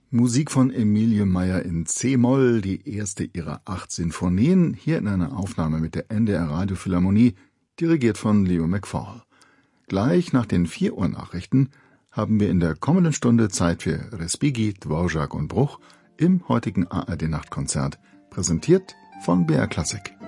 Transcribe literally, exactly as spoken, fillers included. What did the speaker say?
Musik von Emilie Meyer in C-Moll, die erste ihrer acht Sinfonien, hier in einer Aufnahme mit der N D R Radiophilharmonie, dirigiert von Leo McFall. Gleich nach den vier Uhr Nachrichten haben wir in der kommenden Stunde Zeit für Respighi, Dvorak und Bruch im heutigen A R D Nachtkonzert, präsentiert von B R Classic.